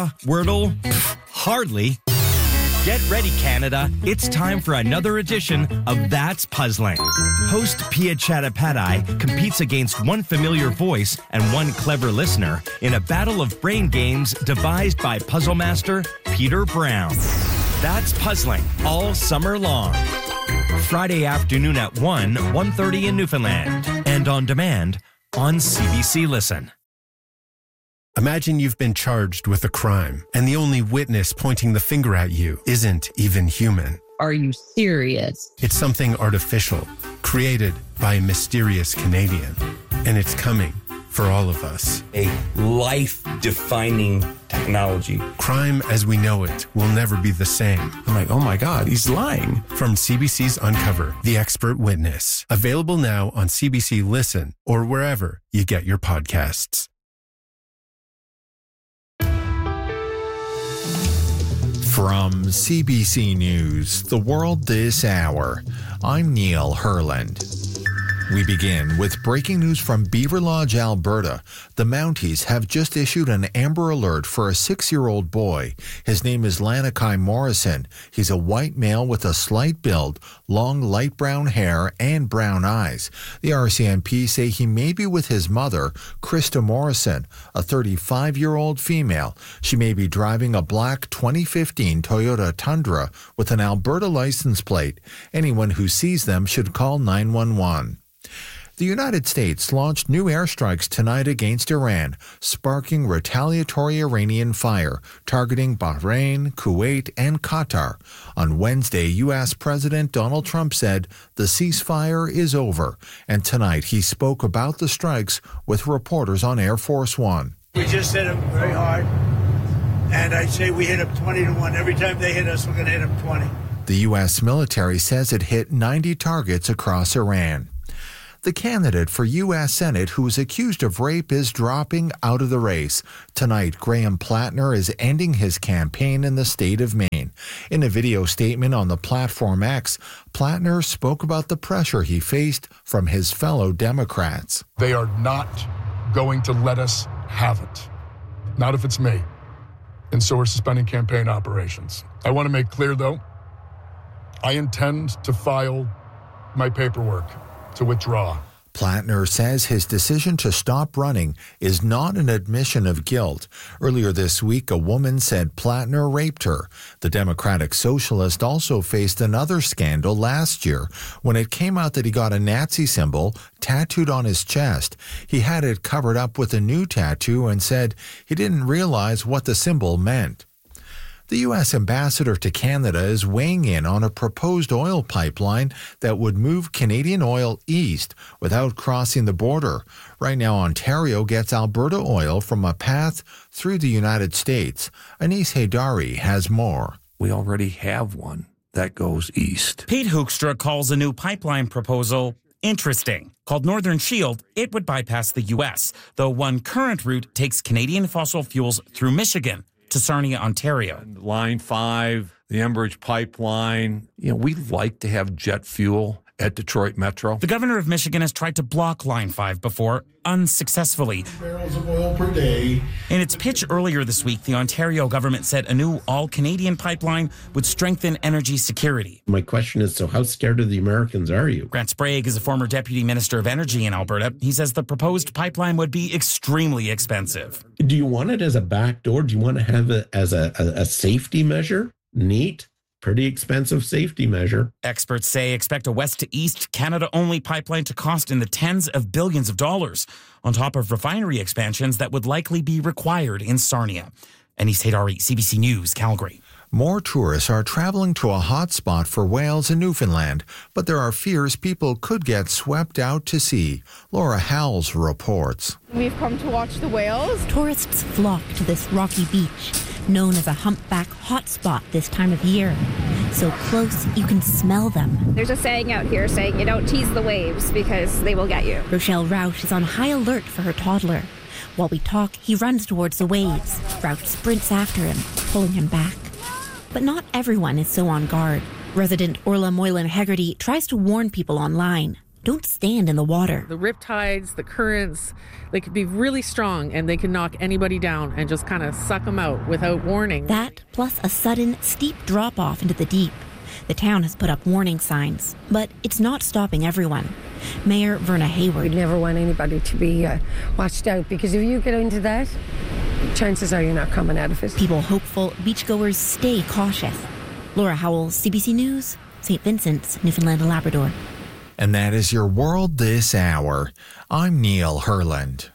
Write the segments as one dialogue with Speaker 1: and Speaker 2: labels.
Speaker 1: Wordle? Hardly. Get ready, Canada. It's time for another edition of That's Puzzling. Host Pia Chattopadhyay competes against one familiar voice and one clever listener in a battle of brain games devised by puzzle master Peter Brown. That's Puzzling all summer long. Friday afternoon at 1:30 in Newfoundland. And on demand on CBC Listen.
Speaker 2: Imagine you've been charged with a crime, and the only witness pointing the finger at you isn't even human.
Speaker 3: Are you serious?
Speaker 2: It's something artificial, created by a mysterious Canadian. And it's coming for all of us.
Speaker 4: A life-defining technology.
Speaker 2: Crime as we know it will never be the same.
Speaker 5: I'm like, oh my God, he's lying.
Speaker 2: From CBC's Uncover, The Expert Witness. Available now on CBC Listen or wherever you get your podcasts.
Speaker 6: From CBC News, The World This Hour, I'm Neil Herland. We begin with breaking news from Beaver Lodge, Alberta. The Mounties have just issued an Amber Alert for a 6-year-old boy. His name is Lanakai Morrison. He's a white male with a slight build, long light brown hair, and brown eyes. The RCMP say he may be with his mother, Krista Morrison, a 35-year-old female. She may be driving a black 2015 Toyota Tundra with an Alberta license plate. Anyone who sees them should call 911. The United States launched new airstrikes tonight against Iran, sparking retaliatory Iranian fire, targeting Bahrain, Kuwait, and Qatar. On Wednesday, U.S. President Donald Trump said the ceasefire is over, and tonight he spoke about the strikes with reporters on Air Force One.
Speaker 7: We just hit them very hard, and I'd say we hit them 20-1. Every time they hit us, we're going to hit them 20.
Speaker 6: The U.S. military says it hit 90 targets across Iran. The candidate for U.S. Senate who is accused of rape is dropping out of the race. Tonight, Graham Plattner is ending his campaign in the state of Maine. In a video statement on the platform X, Plattner spoke about the pressure he faced from his fellow Democrats.
Speaker 8: They are not going to let us have it. Not if it's me. And so we're suspending campaign operations. I want to make clear, though, I intend to file my paperwork to withdraw.
Speaker 6: Plattner says his decision to stop running is not an admission of guilt. Earlier this week, a woman said Plattner raped her. The Democratic Socialist also faced another scandal last year when it came out that he got a Nazi symbol tattooed on his chest. He had it covered up with a new tattoo and said he didn't realize what the symbol meant. The U.S. ambassador to Canada is weighing in on a proposed oil pipeline that would move Canadian oil east without crossing the border. Right now, Ontario gets Alberta oil from a path through the United States. Anis Haydari has more.
Speaker 5: We already have one that goes east.
Speaker 9: Pete Hoekstra calls a new pipeline proposal interesting. Called Northern Shield, it would bypass the U.S., though one current route takes Canadian fossil fuels through Michigan to Sarnia, Ontario.
Speaker 5: And Line 5, the Enbridge pipeline. We like to have jet fuel at Detroit Metro.
Speaker 9: The governor of Michigan has tried to block Line 5 before, unsuccessfully.
Speaker 10: Barrels of oil per day.
Speaker 9: In its pitch earlier this week, the Ontario government said a new all-Canadian pipeline would strengthen energy security.
Speaker 10: My question is, so how scared of the Americans are you?
Speaker 9: Grant Sprague is a former deputy minister of energy in Alberta. He says the proposed pipeline would be extremely expensive.
Speaker 10: Do you want it as a backdoor? Do you want to have it as a safety measure? Neat. Pretty expensive safety measure.
Speaker 9: Experts say expect a west-to-east Canada-only pipeline to cost in the tens of billions of dollars, on top of refinery expansions that would likely be required in Sarnia. Anis Haydari, CBC News, Calgary.
Speaker 6: More tourists are traveling to a hot spot for whales in Newfoundland, but there are fears people could get swept out to sea. Laura Howells reports.
Speaker 11: We've come to watch the whales.
Speaker 12: Tourists flock to this rocky beach, known as a humpback hotspot this time of year. So close you can smell them.
Speaker 11: There's a saying out here saying you don't tease the waves because they will get you.
Speaker 12: Rochelle Rauch is on high alert for her toddler. While we talk, he runs towards the waves. Rauch sprints after him, pulling him back. But not everyone is so on guard. Resident Orla Moylan Hegarty tries to warn people online. don't stand in the water.
Speaker 13: The riptides, the currents, they could be really strong and they can knock anybody down and just kind of suck them out without warning.
Speaker 12: That, plus a sudden, steep drop-off into the deep. The town has put up warning signs, but it's not stopping everyone. Mayor Verna Hayward.
Speaker 14: We'd never want anybody to be watched out, because if you get into that, chances are you're not coming out of it.
Speaker 12: People hopeful, beachgoers stay cautious. Laura Howell, CBC News, St. Vincent's, Newfoundland and Labrador.
Speaker 6: And that is your World This Hour. I'm Neil Herland.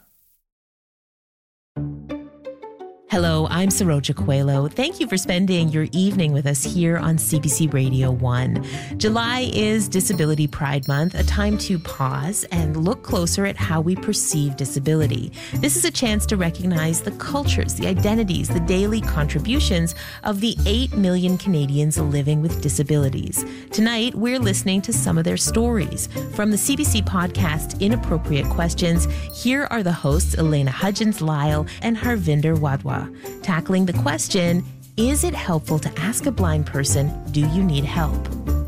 Speaker 15: Hello, I'm Saroja Coelho. Thank you for spending your evening with us here on CBC Radio 1. July is Disability Pride Month, a time to pause and look closer at how we perceive disability. This is a chance to recognize the cultures, the identities, the daily contributions of the 8 million Canadians living with disabilities. Tonight, we're listening to some of their stories. From the CBC podcast Inappropriate Questions, here are the hosts Elena Hudgens-Lyle and Harvinder Wadhwa, tackling the question, is it helpful to ask a blind person, do you need help?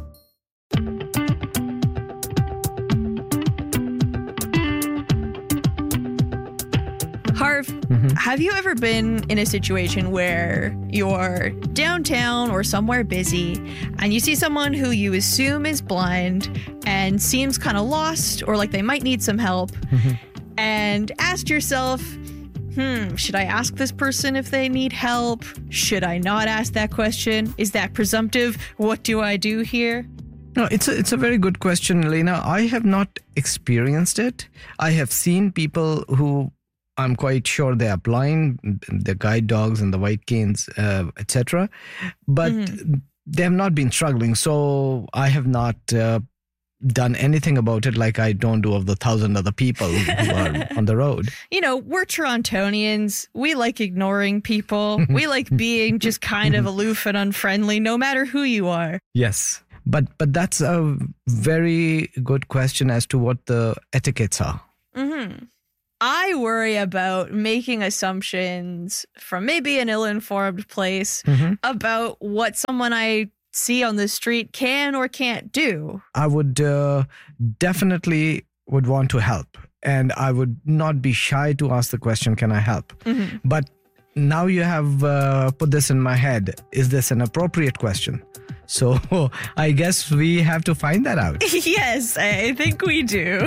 Speaker 16: Harv, have you ever been in a situation where you're downtown or somewhere busy and you see someone who you assume is blind and seems kind of lost or like they might need some help and asked yourself, should I ask this person if they need help? Should I not ask that question? Is that presumptive? What do I do here?
Speaker 17: No, it's a very good question, Elena. I have not experienced it. I have seen people who I'm quite sure they are blind, the guide dogs and the white canes, etc. But they have not been struggling. So I have not done anything about it, like I don't do of the 1,000 other people who are on the road.
Speaker 16: You know, we're Torontonians. We like ignoring people. We like being just kind of aloof and unfriendly, no matter who you are.
Speaker 17: Yes. But that's a very good question as to what the etiquettes are.
Speaker 16: I worry about making assumptions from maybe an ill-informed place about what someone I see on the street can or can't do.
Speaker 17: I would definitely would want to help, and I would not be shy to ask the question, can I help? But now you have put this in my head. Is this an appropriate question? So I guess we have to find that out.
Speaker 16: Yes, I think we do.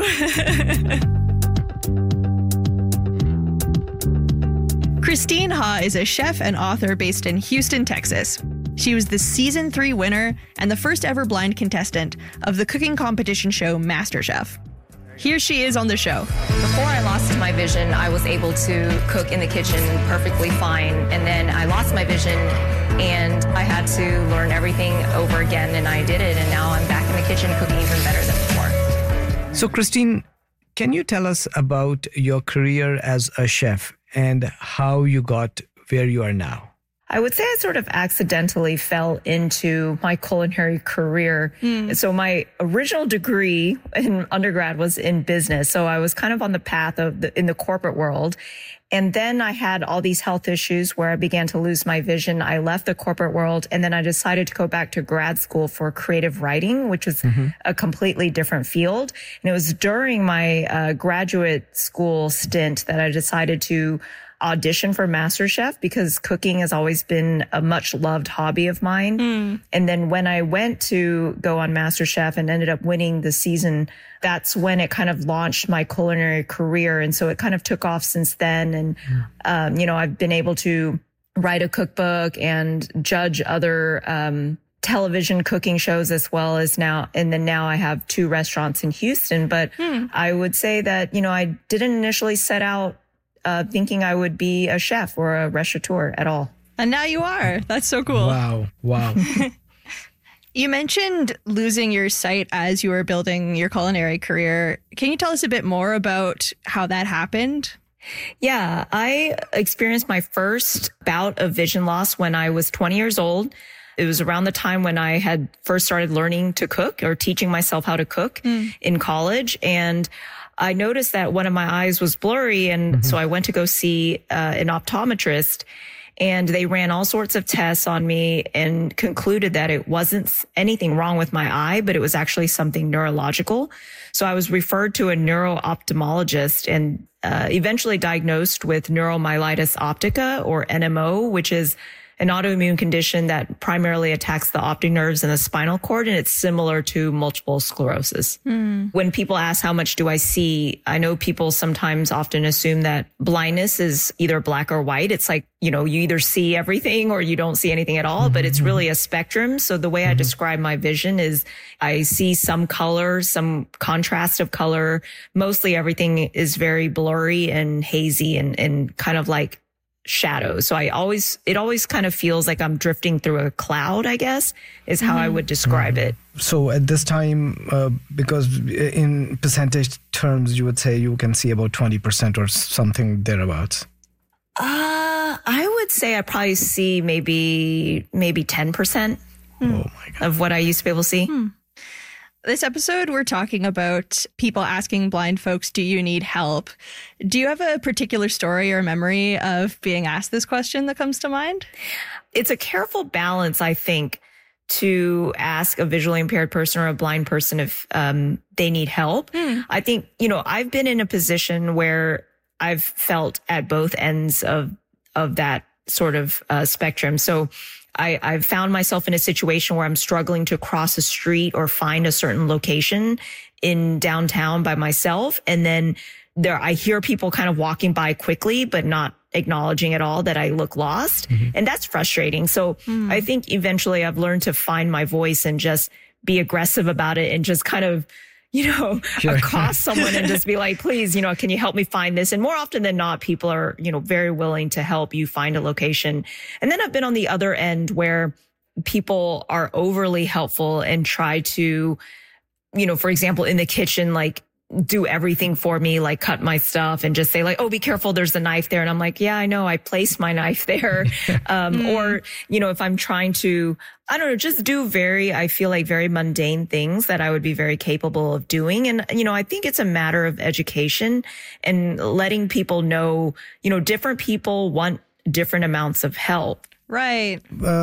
Speaker 16: Christine Ha is a chef and author based in Houston, Texas. She was the season 3 winner and the first ever blind contestant of the cooking competition show MasterChef. Here she is on the show.
Speaker 18: Before I lost my vision, I was able to cook in the kitchen perfectly fine. And then I lost my vision and I had to learn everything over again, and I did it. And now I'm back in the kitchen cooking even better than before.
Speaker 17: So Christine, can you tell us about your career as a chef and how you got where you are now?
Speaker 18: I would say I sort of accidentally fell into my culinary career. So my original degree in undergrad was in business. So I was kind of on the path of in the corporate world. And then I had all these health issues where I began to lose my vision. I left the corporate world, and then I decided to go back to grad school for creative writing, which was a completely different field. And it was during my graduate school stint that I decided to audition for MasterChef, because cooking has always been a much loved hobby of mine. And then when I went to go on MasterChef and ended up winning the season, that's when it kind of launched my culinary career. And so it kind of took off since then. And, you know, I've been able to write a cookbook and judge other, television cooking shows as well as now. And then now I have 2 restaurants in Houston. But I would say that, you know, I didn't initially set out thinking I would be a chef or a restaurateur at all.
Speaker 16: And now you are. That's so cool.
Speaker 17: Wow.
Speaker 16: You mentioned losing your sight as you were building your culinary career. Can you tell us a bit more about how that happened?
Speaker 18: Yeah, I experienced my first bout of vision loss when I was 20 years old. It was around the time when I had first started learning to cook or teaching myself how to cook in college. And I noticed that one of my eyes was blurry. And so I went to go see an optometrist. And they ran all sorts of tests on me and concluded that it wasn't anything wrong with my eye, but it was actually something neurological. So I was referred to a neuro-ophthalmologist and eventually diagnosed with neuromyelitis optica, or NMO, which is an autoimmune condition that primarily attacks the optic nerves and the spinal cord, and it's similar to multiple sclerosis. When people ask how much do I see, I know people sometimes often assume that blindness is either black or white. It's like, you either see everything or you don't see anything at all, but it's really a spectrum. So the way I describe my vision is I see some color, some contrast of color. Mostly everything is very blurry and hazy and kind of like shadows. So it always kind of feels like I'm drifting through a cloud, I guess, is how I would describe it.
Speaker 17: So at this time, because in percentage terms, you would say you can see about 20% or something thereabouts.
Speaker 18: I would say I probably see maybe 10% of what I used to be able to see.
Speaker 16: This episode, we're talking about people asking blind folks, do you need help? Do you have a particular story or memory of being asked this question that comes to mind?
Speaker 18: It's a careful balance, I think, to ask a visually impaired person or a blind person if they need help. I think, I've been in a position where I've felt at both ends of that sort of spectrum. So I've found myself in a situation where I'm struggling to cross a street or find a certain location in downtown by myself. And then I hear people kind of walking by quickly, but not acknowledging at all that I look lost. And that's frustrating. So I think eventually I've learned to find my voice and just be aggressive about it and just kind of, accost someone and just be like, please, can you help me find this? And more often than not, people are, very willing to help you find a location. And then I've been on the other end where people are overly helpful and try to, for example, in the kitchen, like do everything for me, like cut my stuff and just say like, oh, be careful, there's a knife there. And I'm like, yeah, I know, I placed my knife there. Or, if I'm trying to, I don't know, just do I feel like very mundane things that I would be very capable of doing. And, I think it's a matter of education and letting people know, different people want different amounts of help.
Speaker 16: Right.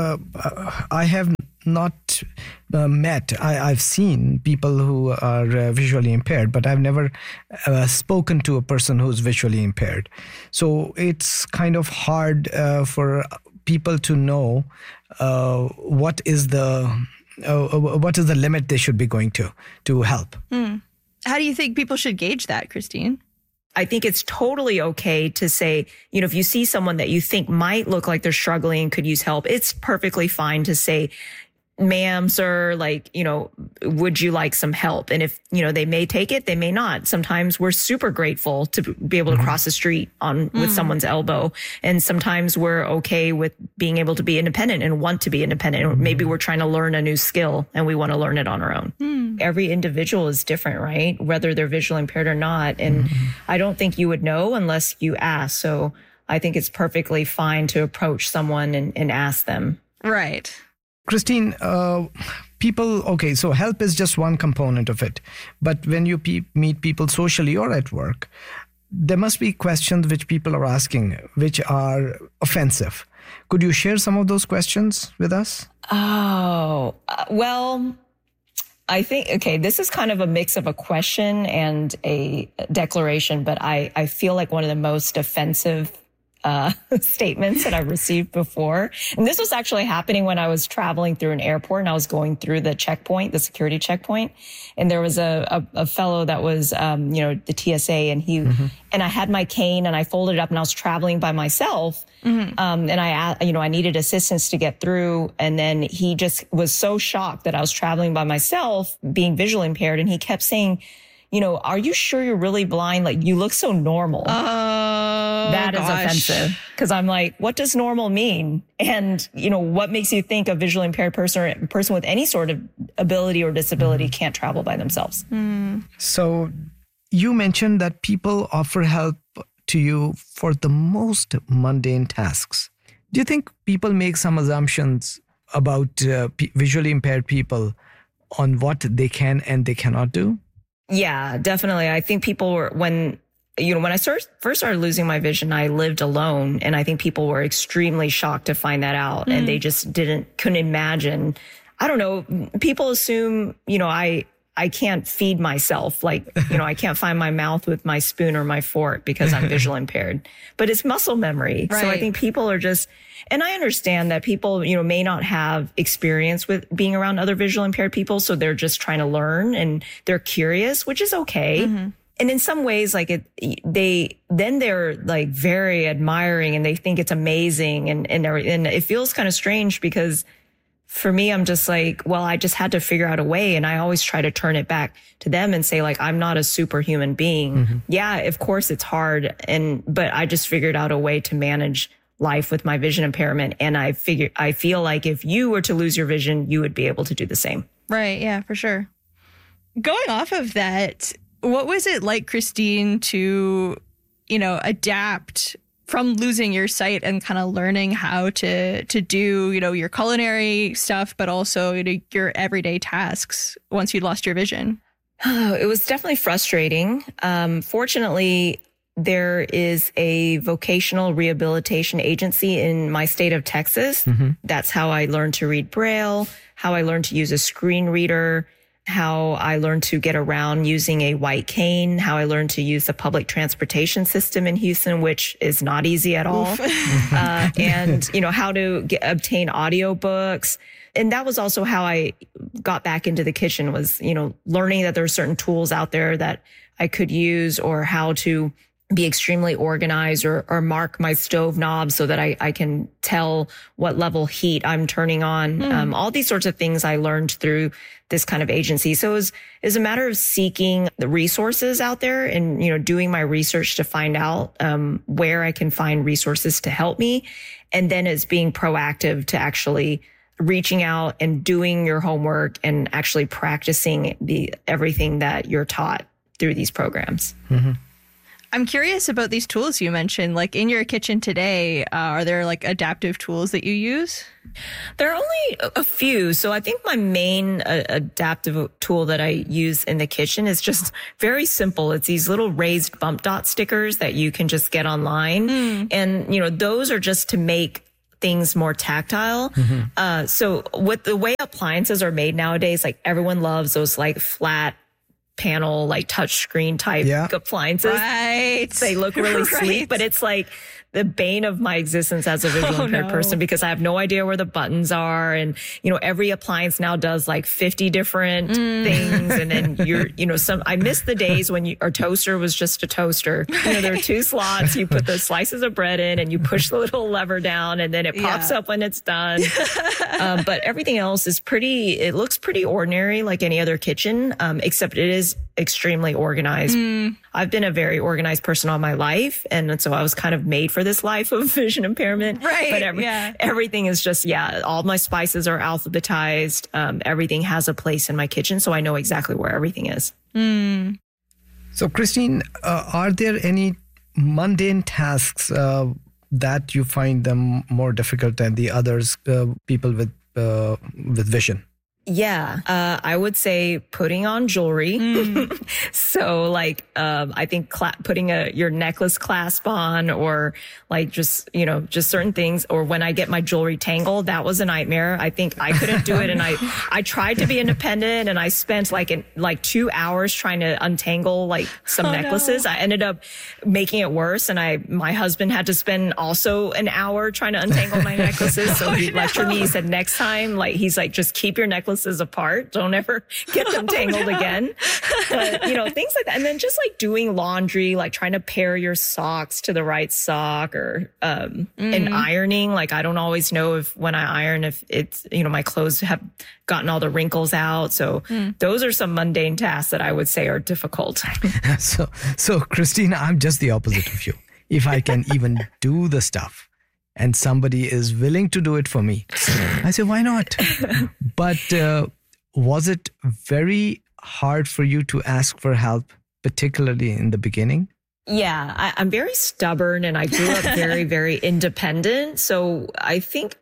Speaker 17: I have not met. I've seen people who are visually impaired, but I've never spoken to a person who's visually impaired. So it's kind of hard for people to know what is the limit they should be going to help.
Speaker 16: How do you think people should gauge that, Christine?
Speaker 18: I think it's totally okay to say, if you see someone that you think might look like they're struggling, could use help, it's perfectly fine to say, ma'am, sir, like, would you like some help? And if, they may take it, they may not. Sometimes we're super grateful to be able to cross the street with someone's elbow. And sometimes we're okay with being able to be independent and want to be independent. Or maybe we're trying to learn a new skill and we want to learn it on our own. Every individual is different, right? Whether they're visually impaired or not. And I don't think you would know unless you ask. So I think it's perfectly fine to approach someone and ask them.
Speaker 16: Right.
Speaker 17: Christine, so help is just one component of it. But when you meet people socially or at work, there must be questions which people are asking, which are offensive. Could you share some of those questions with us?
Speaker 18: Oh, well, I think, this is kind of a mix of a question and a declaration, but I feel like one of the most offensive statements that I've received before. And this was actually happening when I was traveling through an airport and I was going through the checkpoint, the security checkpoint. And there was a fellow that was, the TSA and and I had my cane and I folded it up and I was traveling by myself. And I needed assistance to get through. And then he just was so shocked that I was traveling by myself, being visually impaired. And he kept saying, are you sure you're really blind? Like, you look so normal. That is offensive. Because I'm like, what does normal mean? And, what makes you think a visually impaired person or a person with any sort of ability or disability can't travel by themselves?
Speaker 17: So you mentioned that people offer help to you for the most mundane tasks. Do you think people make some assumptions about visually impaired people on what they can and they cannot do?
Speaker 18: Yeah, definitely. I think people when when I first started losing my vision, I lived alone. And I think people were extremely shocked to find that out. And they just couldn't imagine. I don't know. People assume, I can't feed myself. Like, I can't find my mouth with my spoon or my fork because I'm visually impaired, but it's muscle memory. Right. So I think people are just, and I understand that people, may not have experience with being around other visually impaired people. So they're just trying to learn and they're curious, which is okay. Mm-hmm. And in some ways, like they're like very admiring and they think it's amazing. And it feels kind of strange because for me, I'm just like, well, I just had to figure out a way. And I always try to turn it back to them and say, like, I'm not a superhuman being. Mm-hmm. Yeah, of course it's hard. But I just figured out a way to manage life with my vision impairment. And I feel like if you were to lose your vision, you would be able to do the same.
Speaker 16: Right. Yeah, for sure. Going off of that, what was it like, Christine, to, adapt from losing your sight and kind of learning how to do, your culinary stuff, but also your everyday tasks once you lost your vision?
Speaker 18: Oh, it was definitely frustrating. Fortunately, there is a vocational rehabilitation agency in my state of Texas. Mm-hmm. That's how I learned to read Braille, how I learned to use a screen reader, how I learned to get around using a white cane, how I learned to use the public transportation system in Houston, which is not easy at all. And, how to obtain audiobooks. And that was also how I got back into the kitchen was, learning that there are certain tools out there that I could use or how to be extremely organized or mark my stove knobs so that I can tell what level heat I'm turning on. All these sorts of things I learned through this kind of agency. So it was a matter of seeking the resources out there and, doing my research to find out, where I can find resources to help me. And then it's being proactive to actually reaching out and doing your homework and actually practicing everything that you're taught through these programs.
Speaker 16: Mm-hmm. I'm curious about these tools you mentioned. Like in your kitchen today, are there like adaptive tools that you use?
Speaker 18: There are only a few. So I think my main adaptive tool that I use in the kitchen is just very simple. It's these little raised bump dot stickers that you can just get online. And, those are just to make things more tactile. Mm-hmm. So with the way appliances are made nowadays, like everyone loves those like flat panel, like touch screen type appliances.
Speaker 16: Right.
Speaker 18: They look really sleek, but it's like the bane of my existence as a visually impaired person because I have no idea where the buttons are. And, every appliance now does like 50 different things. And then I miss the days when our toaster was just a toster. There are two slots. You put the slices of bread in and you push the little lever down and then it pops up when it's done. But everything else is it looks pretty ordinary like any other kitchen, except it is extremely organized. I've been a very organized person all my life. And so I was kind of made for this life of vision impairment.
Speaker 16: Right.
Speaker 18: But everything is just, all my spices are alphabetized. Everything has a place in my kitchen. So I know exactly where everything is.
Speaker 17: So Christine, are there any mundane tasks that you find them more difficult than the others, people with vision?
Speaker 18: Yeah, I would say putting on jewelry. So like, I think putting your necklace clasp on or like just certain things. Or when I get my jewelry tangled, that was a nightmare. I think I couldn't do it. And I tried to be independent and I spent like 2 hours trying to untangle like some necklaces. No. I ended up making it worse. And my husband had to spend also an hour trying to untangle my necklaces. So he lectured me. He said, next time, he's like, just keep your necklaces apart. Don't ever get them tangled again. But, things like that. And then just like doing laundry, like trying to pair your socks to the right sock or, and ironing. Like I don't always know if when I iron, if it's, my clothes have gotten all the wrinkles out. So those are some mundane tasks that I would say are difficult.
Speaker 17: So Christine, I'm just the opposite of you. If I can even do the stuff and somebody is willing to do it for me, I say, why not? But was it very hard for you to ask for help, particularly in the beginning?
Speaker 18: Yeah, I'm very stubborn and I grew up very, very independent. So I think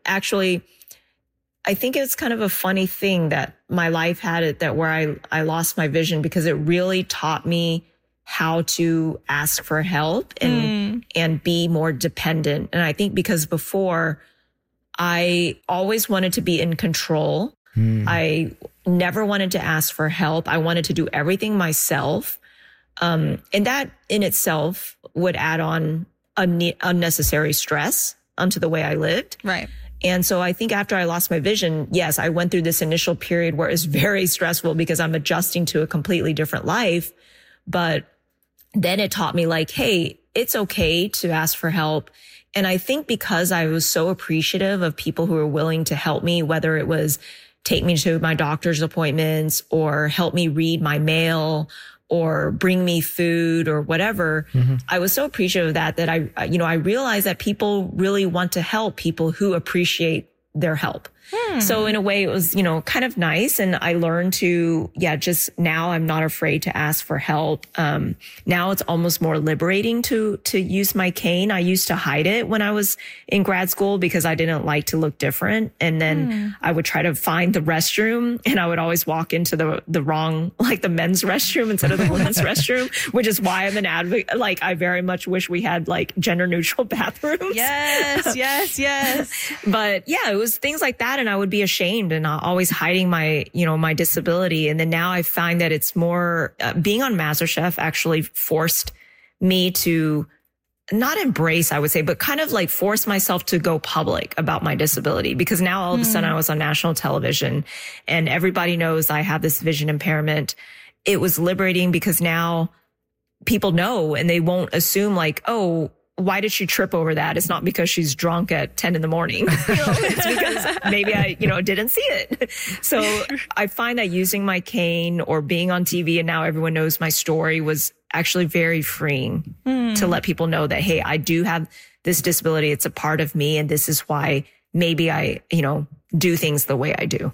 Speaker 18: it's kind of a funny thing that my life had it that where I lost my vision because it really taught me how to ask for help and be more dependent. And I think because before I always wanted to be in control. I never wanted to ask for help. I wanted to do everything myself. And that in itself would add on unnecessary stress onto the way I lived.
Speaker 16: Right.
Speaker 18: And so I think after I lost my vision, yes, I went through this initial period where it's very stressful because I'm adjusting to a completely different life. But then it taught me like, hey, it's okay to ask for help. And I think because I was so appreciative of people who were willing to help me, whether it was take me to my doctor's appointments or help me read my mail or bring me food or whatever. I was so appreciative of that I realized that people really want to help people who appreciate their help. So in a way, it was, kind of nice. And I learned to, just now I'm not afraid to ask for help. Now it's almost more liberating to use my cane. I used to hide it when I was in grad school because I didn't like to look different. And then I would try to find the restroom and I would always walk into the wrong, like the men's restroom instead of the women's restroom, which is why I'm an advocate. Like I very much wish we had like gender neutral bathrooms.
Speaker 16: Yes.
Speaker 18: But yeah, it was things like that. And I would be ashamed and always hiding my, my disability. And then now I find that it's more, being on MasterChef actually forced me to not embrace, I would say, but kind of like force myself to go public about my disability, because now all of a sudden I was on national television and everybody knows I have this vision impairment. It was liberating because now people know and they won't assume like, oh, why did she trip over that? It's not because she's drunk at 10 in the morning. It's because maybe I, didn't see it. So I find that using my cane or being on TV and now everyone knows my story was actually very freeing to let people know that, hey, I do have this disability. It's a part of me. And this is why maybe I, do things the way I do.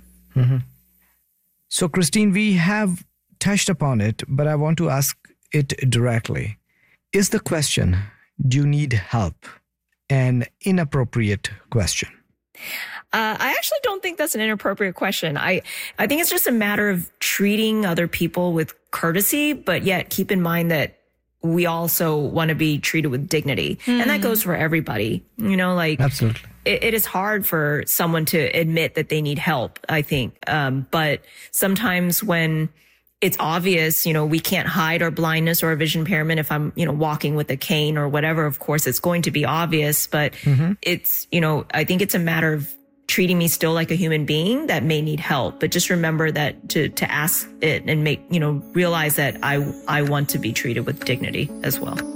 Speaker 17: So, Christine, we have touched upon it, but I want to ask it directly. Is the question, do you need help, an inappropriate question?
Speaker 18: I actually don't think that's an inappropriate question. I think it's just a matter of treating other people with courtesy, but yet keep in mind that we also want to be treated with dignity. And that goes for everybody,
Speaker 17: Absolutely.
Speaker 18: It is hard for someone to admit that they need help, I think. But sometimes when it's obvious, we can't hide our blindness or our vision impairment. If I'm, walking with a cane or whatever, of course, it's going to be obvious, but it's, I think it's a matter of treating me still like a human being that may need help. But just remember that to ask it and realize that I want to be treated with dignity as well.